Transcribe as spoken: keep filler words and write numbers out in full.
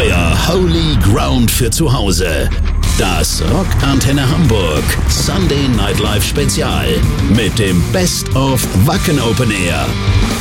Euer Holy Ground für zu Hause. Das Rock Antenne Hamburg Sunday Nightlife Spezial mit dem Best of Wacken Open Air.